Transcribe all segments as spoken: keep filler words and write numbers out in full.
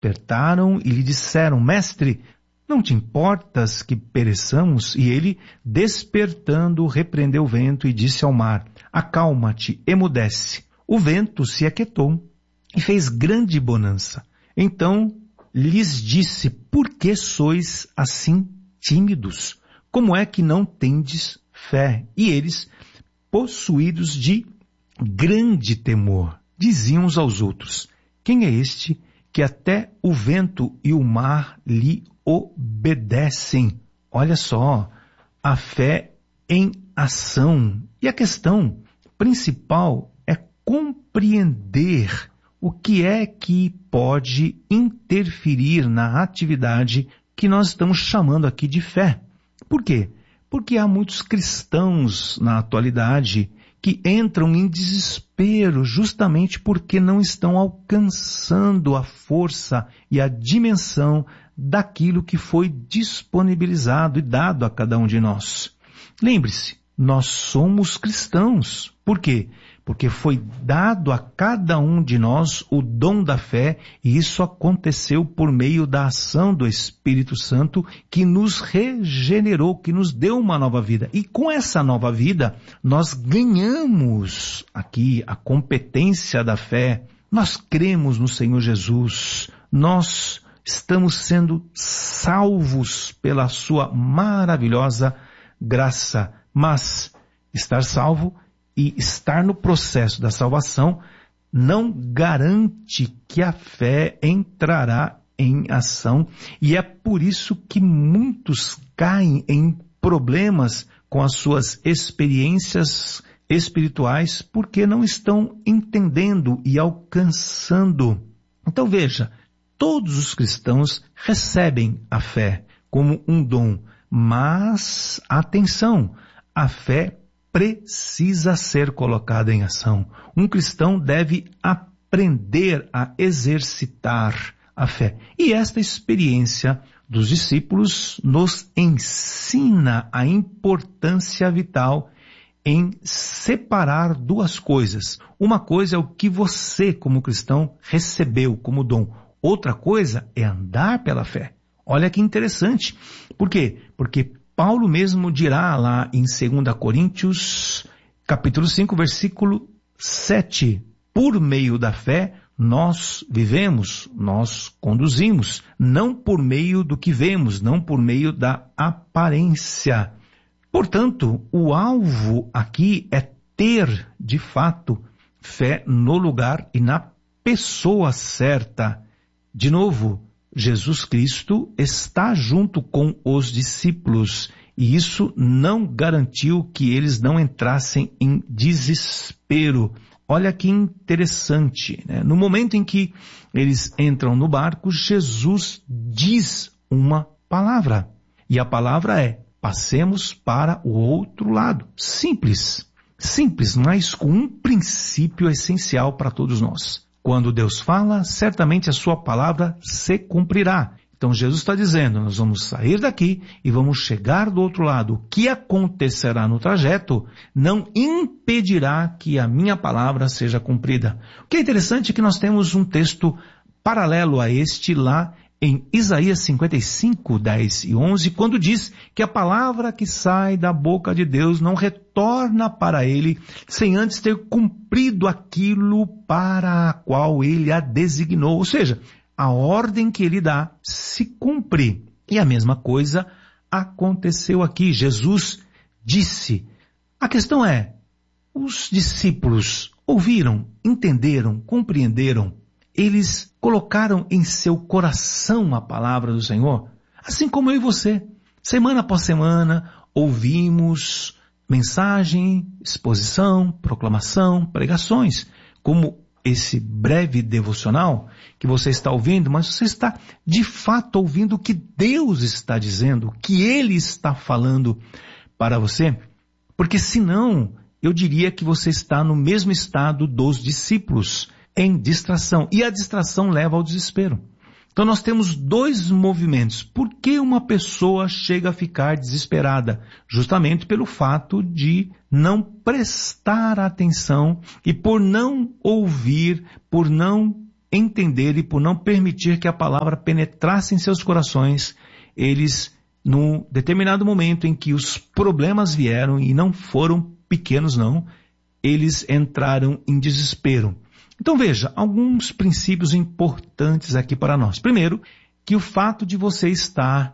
despertaram e lhe disseram: Mestre, não te importas que pereçamos? E ele, despertando, repreendeu o vento e disse ao mar: Acalma-te, emudece. O vento se aquietou e fez grande bonança. Então lhes disse: Por que sois assim tímidos? Como é que não tendes fé? E eles, possuídos de grande temor, diziam uns aos outros: Quem é este que até o vento e o mar lhe obedecem? Olha só, a fé em ação. E a questão principal é compreender o que é que pode interferir na atividade que nós estamos chamando aqui de fé. Por quê? Porque há muitos cristãos na atualidade que entram em desespero justamente porque não estão alcançando a força e a dimensão daquilo que foi disponibilizado e dado a cada um de nós. Lembre-se, nós somos cristãos. Por quê? Porque foi dado a cada um de nós o dom da fé, e isso aconteceu por meio da ação do Espírito Santo, que nos regenerou, que nos deu uma nova vida. E com essa nova vida, nós ganhamos aqui a competência da fé. Nós cremos no Senhor Jesus. Nós estamos sendo salvos pela sua maravilhosa graça. Mas estar salvo e estar no processo da salvação não garante que a fé entrará em ação, e é por isso que muitos caem em problemas com as suas experiências espirituais, porque não estão entendendo e alcançando. Então veja, todos os cristãos recebem a fé como um dom, mas atenção, a fé precisa ser colocada em ação. Um cristão deve aprender a exercitar a fé. E esta experiência dos discípulos nos ensina a importância vital em separar duas coisas. Uma coisa é o que você, como cristão, recebeu como dom. Outra coisa é andar pela fé. Olha que interessante. Por quê? Porque Paulo mesmo dirá lá em dois Coríntios, capítulo cinco, versículo sete, por meio da fé nós vivemos, nós conduzimos, não por meio do que vemos, não por meio da aparência. Portanto, o alvo aqui é ter, de fato, fé no lugar e na pessoa certa. De novo, Jesus Cristo está junto com os discípulos, e isso não garantiu que eles não entrassem em desespero. Olha que interessante, né? No momento em que eles entram no barco, Jesus diz uma palavra, e a palavra é: passemos para o outro lado. Simples, simples, mas com um princípio essencial para todos nós. Quando Deus fala, certamente a sua palavra se cumprirá. Então Jesus está dizendo, nós vamos sair daqui e vamos chegar do outro lado. O que acontecerá no trajeto não impedirá que a minha palavra seja cumprida. O que é interessante é que nós temos um texto paralelo a este lá em Isaías cinquenta e cinco, dez e onze, quando diz que a palavra que sai da boca de Deus não retorna para ele sem antes ter cumprido aquilo para a qual ele a designou. Ou seja, a ordem que ele dá se cumpre. E a mesma coisa aconteceu aqui. Jesus disse. A questão é, os discípulos ouviram, entenderam, compreenderam? Eles colocaram em seu coração a palavra do Senhor, assim como eu e você. Semana após semana, ouvimos mensagem, exposição, proclamação, pregações, como esse breve devocional que você está ouvindo, mas você está de fato ouvindo o que Deus está dizendo, o que Ele está falando para você? Porque senão, eu diria que você está no mesmo estado dos discípulos, em distração, e a distração leva ao desespero. Então nós temos dois movimentos. Por que uma pessoa chega a ficar desesperada? Justamente pelo fato de não prestar atenção e por não ouvir, por não entender e por não permitir que a palavra penetrasse em seus corações, eles, num determinado momento em que os problemas vieram, e não foram pequenos não, eles entraram em desespero. Então veja, alguns princípios importantes aqui para nós. Primeiro, que o fato de você estar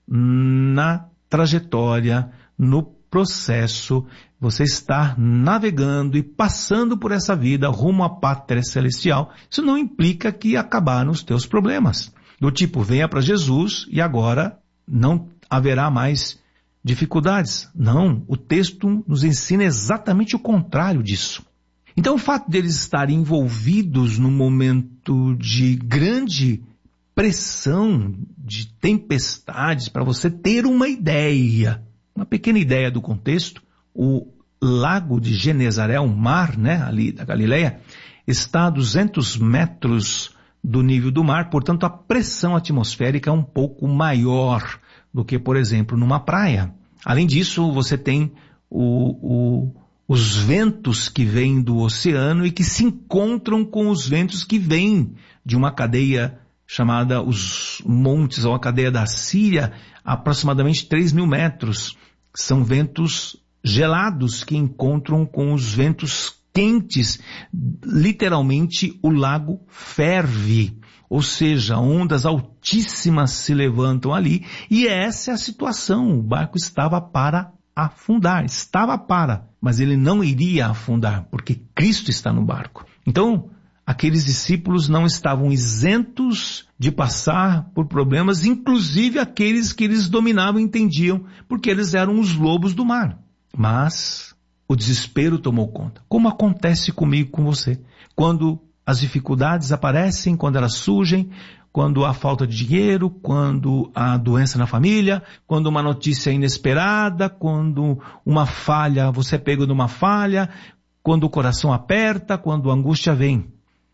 na trajetória, no processo, você estar navegando e passando por essa vida rumo à pátria celestial, isso não implica que acabaram os teus problemas. Do tipo, venha para Jesus e agora não haverá mais dificuldades. Não, o texto nos ensina exatamente o contrário disso. Então o fato deles estarem envolvidos num momento de grande pressão, de tempestades, para você ter uma ideia, uma pequena ideia do contexto, o lago de Genezaré, o mar, né, ali da Galileia, está a duzentos metros do nível do mar, portanto a pressão atmosférica é um pouco maior do que, por exemplo, numa praia. Além disso, você tem o, o, os ventos que vêm do oceano e que se encontram com os ventos que vêm de uma cadeia chamada os montes, ou a cadeia da Síria, a aproximadamente três mil metros. São ventos gelados que encontram com os ventos quentes. Literalmente o lago ferve, ou seja, ondas altíssimas se levantam ali, e essa é a situação. O barco estava para afundar, estava para, mas ele não iria afundar, porque Cristo está no barco. Então, aqueles discípulos não estavam isentos de passar por problemas, inclusive aqueles que eles dominavam e entendiam, porque eles eram os lobos do mar. Mas o desespero tomou conta, como acontece comigo e com você. Quando as dificuldades aparecem, quando elas surgem, quando há falta de dinheiro, quando há doença na família, quando uma notícia inesperada, quando uma falha, você é pego numa falha, quando o coração aperta, quando a angústia vem.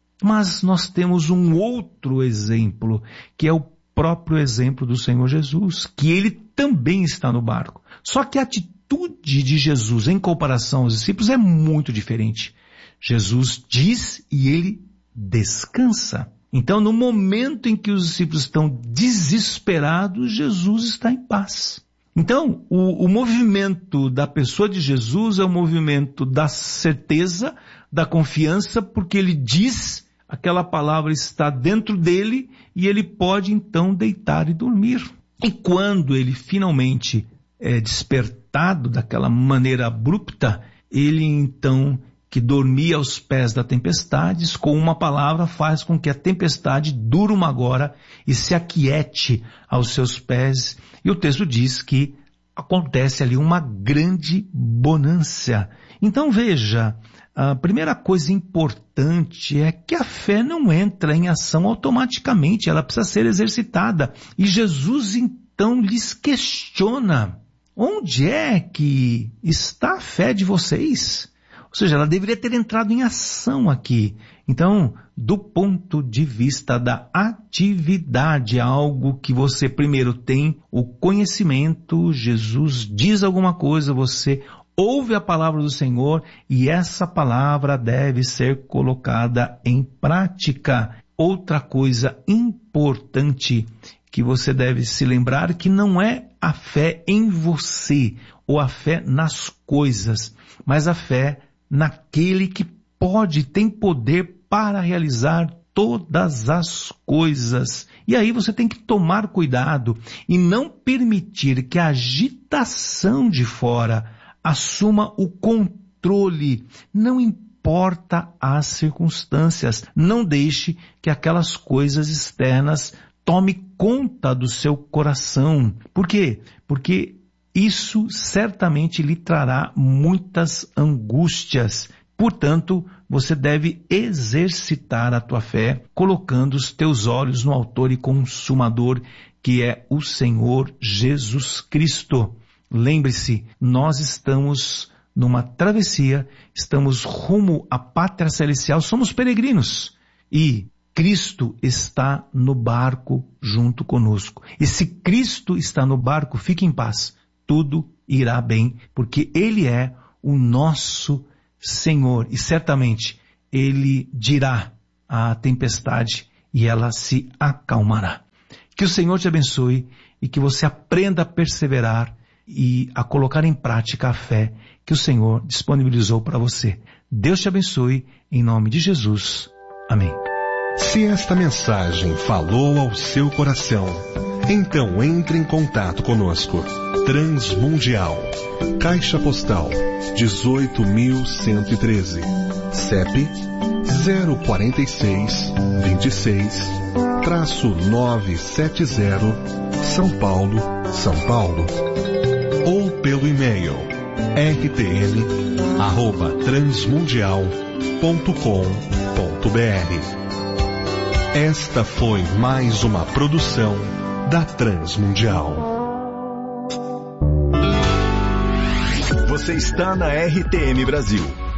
Mas nós temos um outro exemplo, que é o próprio exemplo do Senhor Jesus, que ele também está no barco. Só que a atitude de Jesus em comparação aos discípulos é muito diferente. Jesus diz e ele descansa. Então, no momento em que os discípulos estão desesperados, Jesus está em paz. Então, o, o movimento da pessoa de Jesus é o movimento da certeza, da confiança, porque ele diz, aquela palavra está dentro dele e ele pode então deitar e dormir. E quando ele finalmente é despertado daquela maneira abrupta, ele então, que dormia aos pés da tempestade, com uma palavra faz com que a tempestade durma agora e se aquiete aos seus pés. E o texto diz que acontece ali uma grande bonança. Então veja, a primeira coisa importante é que a fé não entra em ação automaticamente, ela precisa ser exercitada. E Jesus então lhes questiona, onde é que está a fé de vocês? Ou seja, ela deveria ter entrado em ação aqui. Então, do ponto de vista da atividade, algo que você primeiro tem o conhecimento, Jesus diz alguma coisa, você ouve a palavra do Senhor e essa palavra deve ser colocada em prática. Outra coisa importante que você deve se lembrar, que não é a fé em você ou a fé nas coisas, mas a fé naquele que pode, tem poder para realizar todas as coisas. E aí você tem que tomar cuidado e não permitir que a agitação de fora assuma o controle. Não importa as circunstâncias, não deixe que aquelas coisas externas tome conta do seu coração. Por quê? Porque isso certamente lhe trará muitas angústias. Portanto, você deve exercitar a tua fé, colocando os teus olhos no autor e consumador, que é o Senhor Jesus Cristo. Lembre-se, nós estamos numa travessia, estamos rumo à pátria celestial, somos peregrinos. E Cristo está no barco junto conosco. E se Cristo está no barco, fique em paz. Tudo irá bem, porque Ele é o nosso Senhor. E certamente Ele dirá a tempestade e ela se acalmará. Que o Senhor te abençoe e que você aprenda a perseverar e a colocar em prática a fé que o Senhor disponibilizou para você. Deus te abençoe, em nome de Jesus. Amém. Se esta mensagem falou ao seu coração, então entre em contato conosco. Transmundial, Caixa Postal dezoito mil cento e treze, C E P zero quatro seis, dois seis, novecentos e setenta, São Paulo, São Paulo. Ou pelo e-mail r t m arroba transmundial ponto com ponto b r. Esta foi mais uma produção da Transmundial. Você está na R T M Brasil,